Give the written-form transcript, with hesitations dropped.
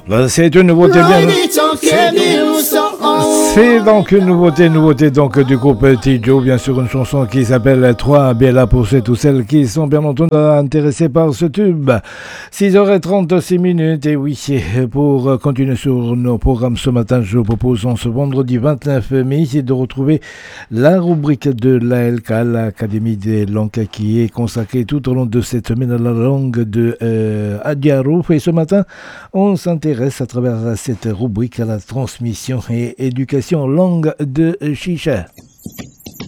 C'est une nouveauté bien. C'est donc une nouveauté donc du groupe Tidjo, bien sûr une chanson qui s'appelle 3 Bella pour tous celles qui sont bien entendu intéressées par ce tube. 6h36 minutes et oui, pour continuer sur nos programmes ce matin, je vous propose en ce vendredi 29 mai de retrouver la rubrique de l'ALK, l'Académie des langues qui est consacrée tout au long de cette semaine à la langue de Adiarouf. Et ce matin, on s'intéresse à travers cette rubrique à la transmission et éducation langue de Chicha.